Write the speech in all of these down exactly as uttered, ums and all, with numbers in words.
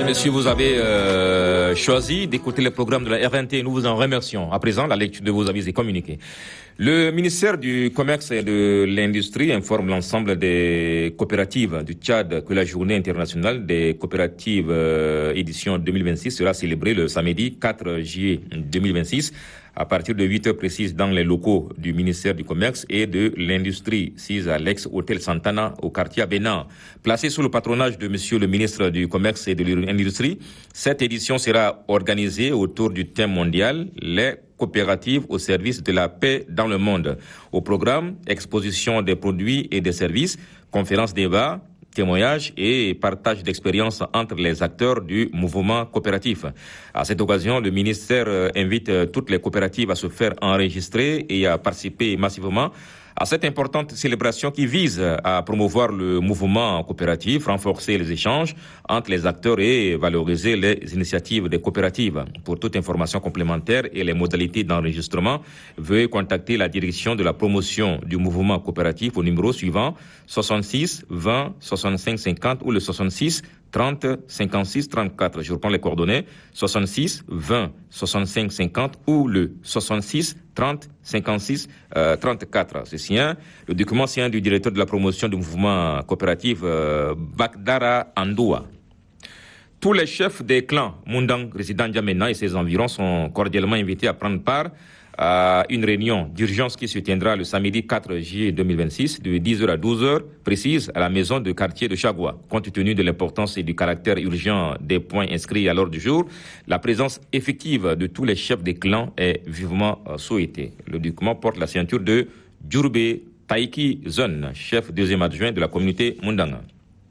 messieurs, vous avez euh, choisi d'écouter le programme de la R N T. Nous vous en remercions. À présent, la lecture de vos avis et communiqués. Le ministère du Commerce et de l'Industrie informe l'ensemble des coopératives du Tchad que la journée internationale des coopératives euh, édition deux mille vingt-six sera célébrée le samedi quatre juillet deux mille vingt-six à partir de huit heures précises dans les locaux du ministère du Commerce et de l'Industrie, six à l'ex-hôtel Santana au quartier Bénin. Placé sous le patronage de monsieur le ministre du Commerce et de l'Industrie, cette édition sera organisée autour du thème mondial « Les coopératives au service de la paix dans le monde ». Au programme, exposition des produits et des services, conférences débat, témoignages et partage d'expériences entre les acteurs du mouvement coopératif. À cette occasion, le ministère invite toutes les coopératives à se faire enregistrer et à participer massivement à cette importante célébration qui vise à promouvoir le mouvement coopératif, renforcer les échanges entre les acteurs et valoriser les initiatives des coopératives. Pour toute information complémentaire et les modalités d'enregistrement, veuillez contacter la direction de la promotion du mouvement coopératif au numéro suivant soixante-six vingt soixante-cinq cinquante ou le soixante-six trente cinquante-six trente-quatre. Je reprends les coordonnées soixante-six vingt soixante-cinq cinquante ou le soixante-six trente cinquante-six trente-quatre. C'est sien. Le document sien du directeur de la promotion du mouvement coopératif euh, Bakdara Andoua. Tous les chefs des clans Mundang, résidents N'Djamena et ses environs sont cordialement invités à prendre part à une réunion d'urgence qui se tiendra le samedi quatre juillet deux mille vingt-six de dix heures à douze heures précise à la maison de quartier de Chagua. Compte tenu de l'importance et du caractère urgent des points inscrits à l'ordre du jour, la présence effective de tous les chefs des clans est vivement souhaitée. Le document porte la ceinture de Djurbe Taiki Zone, chef deuxième adjoint de la communauté Mundanga.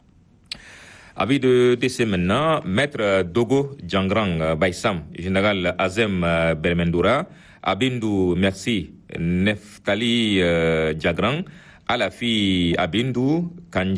Avis de décès maintenant, Maître Dogo Djangrang Baïsam, Général Azem Bermendoura, Abindou Merci Neftali euh, Djagrang, Alafi Abindou,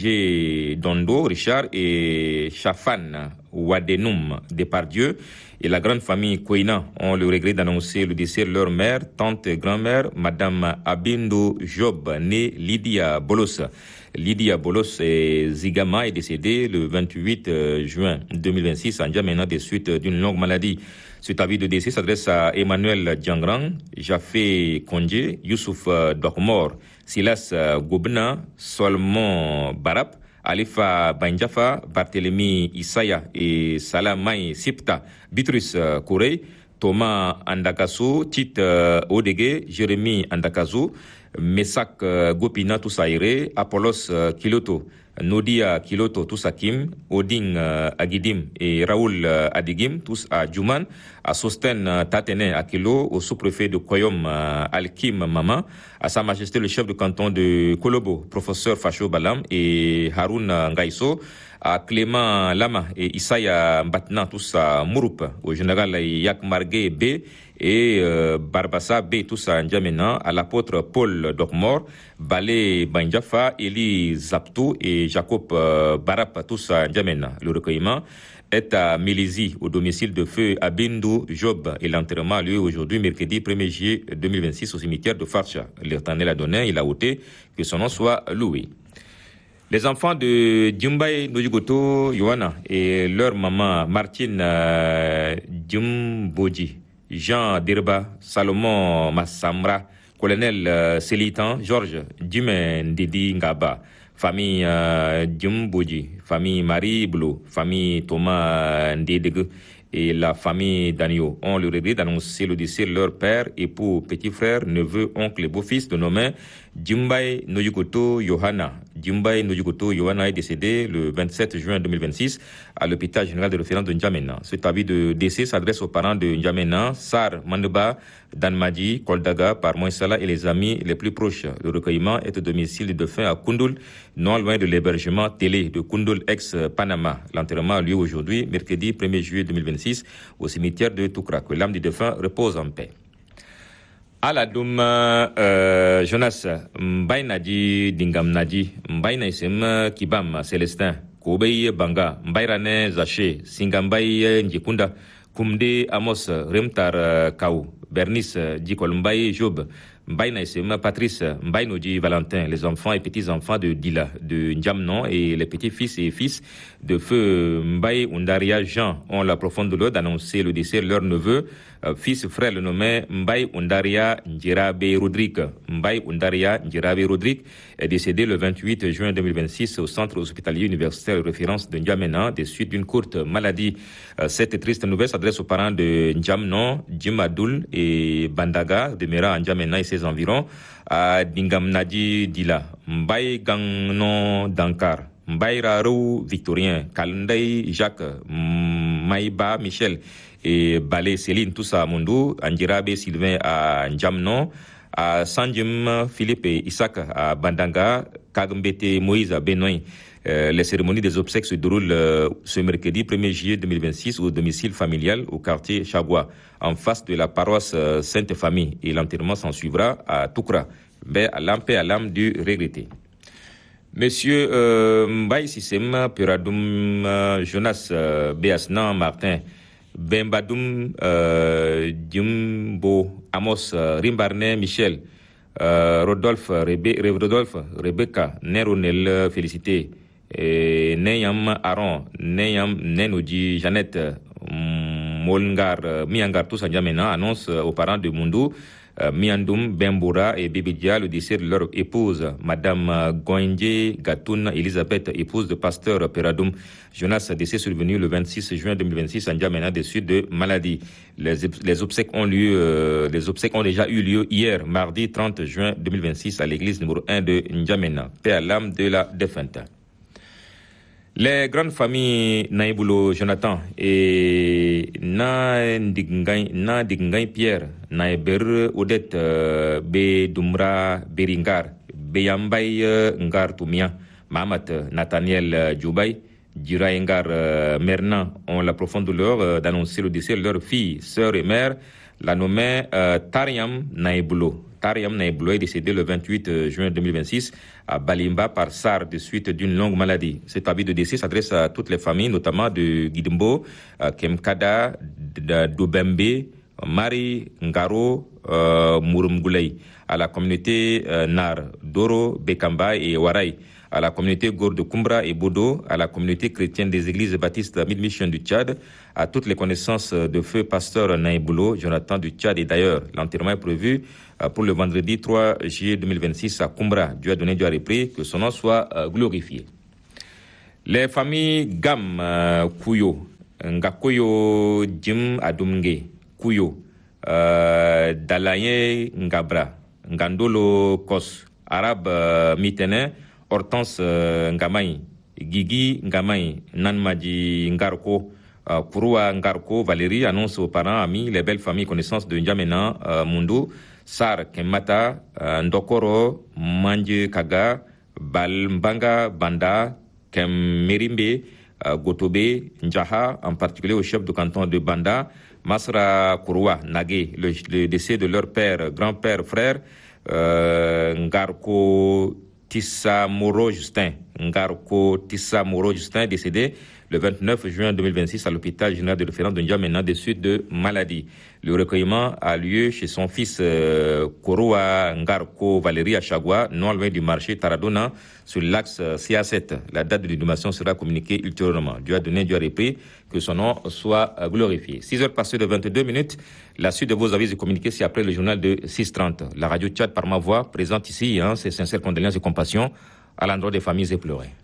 Kanje Dondo, Richard et Chafan Wadenoum Depardieu et la grande famille Kouina ont le regret d'annoncer le décès de leur mère, tante et grand-mère, Madame Abindou Job, née Lydia Bolos. Lydia Bolos et Zigama est décédée le vingt-huit juin deux mille vingt-six en N'Djamena des suites d'une longue maladie. Cet avis de décès s'adresse à Emmanuel Djangrang, Jafé Kondje, Youssouf Dokmor, Silas Gobna, Solomon Barap, Alifa Banjafa, Barthélemy Isaya et Salamay Sipta, Bitrus Kourey, Thomas Andakasu, Tit Odege, Jérémy Andakasu, Mesak Gopina Toussaïre, Apollos Kiloto, Nodia Kiloto Toussakim, Oding Agidim et Raoul Adigim, tous à Djouman, à Sosten Tatene Akilo, au sous-préfet de Koyom Alkim Mama, à Sa Majesté le chef de canton de Kolobo, professeur Facho Balam et Haroun Ngaïso, à Clément Lama et Isaya Mbatna, tous à Mouroup, au général Yak Margué B et euh, Barbassa B, tous à N'Djamena, à l'apôtre Paul Dokmor, Balé Banjafa, Eli Zaptou et Jacob euh, Barap, tous à N'Djamena. Le recueillement est à Mélizy, au domicile de feu Abindou Job, et l'enterrement a lieu aujourd'hui, mercredi premier juillet deux mille vingt-six, au cimetière de Farcha. L'Éternel a donné, il a ôté, que son nom soit loué. Les enfants de Djumbaye Nojugoto Yohana et leur maman Martine euh, Djumboji, Jean Dirba, Salomon Massamra, colonel euh, Sélitan, Georges Djumen Didi Ngaba, famille euh, Djumboji, famille Marie Blou, famille Thomas Ndedeg et la famille Danio ont le regret d'annoncer le décès de leur père, époux, petit frère, neveu, oncle et beau-fils de nommé Djumbaye Nojugoto Yohana. Djumbaye Nojugoto Yohana est décédé le vingt-sept juin deux mille vingt-six à l'hôpital général de référence de N'Djamena. Cet avis de décès s'adresse aux parents de N'Djamena, Sar Mandeba, Danmadi, Koldaga, par Moïsala et les amis les plus proches. Le recueillement est au domicile du défunt à Koundoul, non loin de l'hébergement télé de Koundoul ex-Panama. L'enterrement a lieu aujourd'hui, mercredi premier juillet deux mille vingt-six, au cimetière de Toukra. Que l'âme du défunt repose en paix. Ala dum euh, Jonas Mbaye Nadi Dingam Nadi Mbaye Naisem Kibam Célestin Koubeye Banga Mbaye Rane Zaché Singambaye Njikunda Kumde Amos Remtar Kaou Bernice Djikol Mbaye Job Mbaye Naïsem, Patrice, Mbaye Nodi, Valentin, les enfants et petits-enfants de Dila, de Ndjamnon et les petits-fils et fils de feu Mbaye Undaria Jean ont la profonde douleur d'annoncer le décès de leur neveu, euh, fils frère le nommé Mbaye Undaria Njirabe Rodrigue. Mbaye Undaria Njirabe Rodrigue est décédé le vingt-huit juin deux mille vingt-six au centre hospitalier universitaire de référence de N'Djamena des suites d'une courte maladie. Euh, cette triste nouvelle s'adresse aux parents de N'Djamnon, Djimadoul et Bandaga, demeurant à N'Djamena et ses environs, à Dingamnadi Dila, Mbaye Gangnon Dankar, Mbaye Rarou Victorien, Kalndei Jacques, Maïba Michel et Balé Céline, tous à Mondou, Andjirabe Sylvain à N'Djamnon, à Sanjim Philippe et Isaac à Bandanga, Kagmbete Moïse à Benoît. Euh, les cérémonies des obsèques se déroulent euh, ce mercredi premier juillet deux mille vingt-six au domicile familial au quartier Chagua, en face de la paroisse euh, Sainte-Famille. Et l'enterrement s'en suivra à Toukra, mais à l'âme et à l'âme du regretté. Monsieur euh, Mbaye Sissem, Peradoum euh, Jonas euh, Béasnan Martin, Bembadoum euh, Djumbo Amos euh, Rimbarnet Michel, euh, Rodolphe, Rebe, Rodolphe Rebecca Neronel Félicité, et Neyam Aaron, Neyam Nenodi Jeannette, Molngar, Miangar, tous en N'Djamena, annonce aux parents de Mundou, euh, Miandoum, Bemboura et Bibidia le décès de leur épouse, Madame Goindje Gatoun Elisabeth, épouse de pasteur Peradoum Jonas, décès survenu le vingt-six juin deux mille vingt-six en N'Djamena des suites de maladie. Les, les obsèques ont lieu, euh, les obsèques ont déjà eu lieu hier, mardi trente juin deux mille vingt-six à l'église numéro un de N'Djamena. Paix à l'âme de la défunte. Les grandes familles Naïboulo Jonathan et Nadigngay Pierre, Naïber Odette, Be Dumra Beringar, Beyambay Ngar Toumia, Mahamat Nathaniel Djoubay, Dira Ngar Mernan ont la profonde douleur d'annoncer le décès de leur fille, sœur et mère, la nommée Tariam Naïboulo. Tariam Naïboulo est décédé le vingt-huit juin deux mille vingt-six à Balimba par SAR de suite d'une longue maladie. Cet avis de décès s'adresse à toutes les familles, notamment de Guidimbo, Kemkada, Dobembe, Mari, Ngaro, euh, Murumgulei, à la communauté euh, Nar, Doro, Bekamba et Waray, à la communauté Gourde de Kumbra et Bodo, à la communauté chrétienne des églises baptistes Mid-Mission du Tchad, à toutes les connaissances de feu pasteur Naïboulo, Jonathan du Tchad et d'ailleurs. L'enterrement est prévu pour le vendredi trois juillet deux mille vingt-six à Kumbra. Dieu a donné, Dieu a repris, que son nom soit glorifié. Les familles Gam euh, Kouyo, Ngakoyo Jim Adumge, Kouyo, euh, Dalaye Ngabra, Ngandolo Kos, Arabe euh, Mitene, Hortense euh, Ngamay, Gigi Ngamay, Nanmaji Ngarko, euh, Kouroua Ngarko, Valérie annonce aux parents, amis, les belles familles connaissances de N'Djamena, euh, Mundu, Sar Kemata, euh, Ndokoro, Manje Kaga, Balmbanga Banda, Kemerimbe, euh, Gotobe, Njaha, en particulier au chef du canton de Banda, Masra Kouroua Nagé, le, le décès de leur père, grand-père, frère, euh, Ngarko Tissa Moro Justin, Ngarko Tissa Moro Justin, décédé le vingt-neuf juin deux mille vingt-six à l'hôpital général de référence de N'Djamena des suites de maladie. Le recueillement a lieu chez son fils euh, Koroa Ngarko Valérie à Chagua, non loin du marché Taradona, sur l'axe euh, C A sept. La date de l'inhumation sera communiquée ultérieurement. Dieu a donné, Dieu a repris, que son nom soit euh, glorifié. six heures passées de vingt-deux minutes. La suite de vos avis est communiquée, c'est après le journal de six heures trente. La radio Tchad par ma voix présente ici hein, ses sincères condoléances et compassion à l'endroit des familles éplorées.